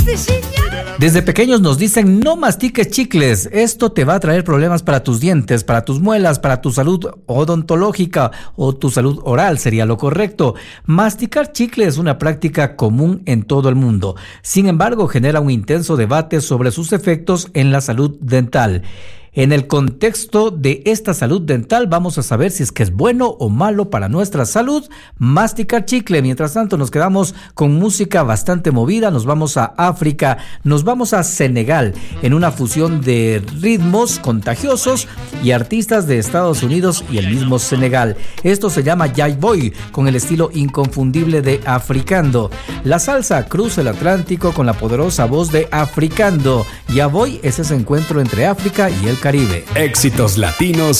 Desde pequeños nos dicen no mastiques chicles, esto te va a traer problemas para tus dientes, para tus muelas, para tu salud odontológica o tu salud oral sería lo correcto. Masticar chicle es una práctica común en todo el mundo, sin embargo genera un intenso debate sobre sus efectos en la salud dental. En el contexto de esta salud dental vamos a saber si es que es bueno o malo para nuestra salud masticar chicle. Mientras tanto nos quedamos con música bastante movida, nos vamos a África, nos vamos a Senegal en una fusión de ritmos contagiosos y artistas de Estados Unidos y el mismo Senegal. Esto se llama Jai Boy con el estilo inconfundible de Africando. La salsa cruza el Atlántico con la poderosa voz de Africando. Jai Boy es ese encuentro entre África y el Caribe. Éxitos latinos